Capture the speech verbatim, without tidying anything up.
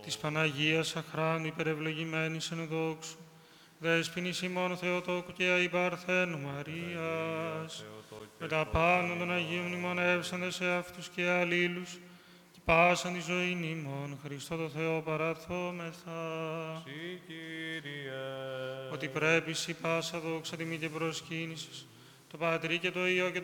της Παναγίας Αχράνου υπερευλογημένης εν δόξου, δέσποινης ημών Θεοτόκου και αϊπαρθένου Μαρίας, με τα πάνω των Αγίων μνημονεύσαντες σε αυτούς και αλλήλους, και πάσαν τη ζωήν ημών, Χριστό το Θεό παραθόμεθα. Συ, Κύριε. Ότι πρέπει σοι πάσα δόξα τιμή και προσκύνησης, το Πατρί και το Υιό και το